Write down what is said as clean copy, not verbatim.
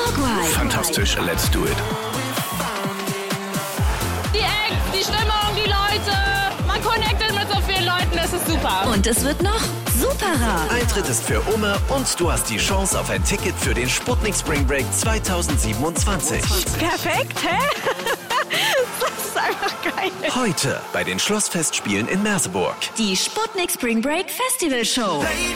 Mogwai. Fantastisch, let's do it. Die Acts, die Stimmung, die Leute. Man connectet mit so vielen Leuten, das ist super. Und es wird noch superer. Eintritt ist für Umme und du hast die Chance auf ein Ticket für den Sputnik Spring Break 2027. Perfekt, hä? Das ist einfach geil. Heute bei den Schlossfestspielen in Merseburg. Die Sputnik Spring Break Festival Show.